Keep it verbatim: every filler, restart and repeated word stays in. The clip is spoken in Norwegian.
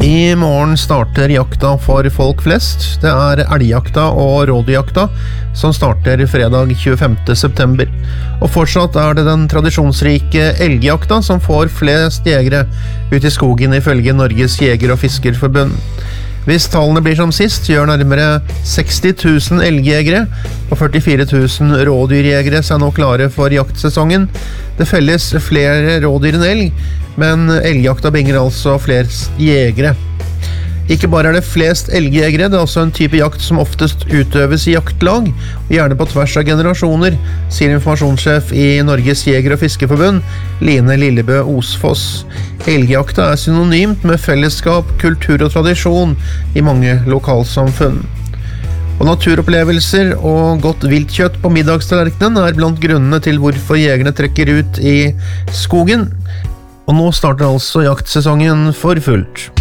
I morgen starter jakta for folk flest. Det er elgjakta og rådyrjakta som starter fredag tjuefemte september. Og fortsatt er det den tradisjonsrike elgjakta som får flest jegere ut i skogen ifølge Norges Jeger- og Fiskerforbund. Hvis tallene blir som sist, gjør nærmere seksti tusen elgjegere og førtifire tusen rådyrjegere seg nå klare for jaktsesongen. Det felles flere rådyr enn elg, men elgjakta bringer altså flest jegere. Ikke bare er det flest elgjegere, det er også en type jakt som oftest utøves i jaktlag, og gjerne på tvers av generasjoner, sier informasjonssjef i Norges Jeger- og Fiskerforbund, Line Lillebø Osfoss. Elgjakta er synonymt med fellesskap, kultur og tradisjon i mange lokalsamfunn. Og naturopplevelser og godt viltkjøtt på middagstallerkenen er blant grunnene til hvorfor jegerne trekker ut i skogen. Og nå starter altså jaktsesongen for fullt.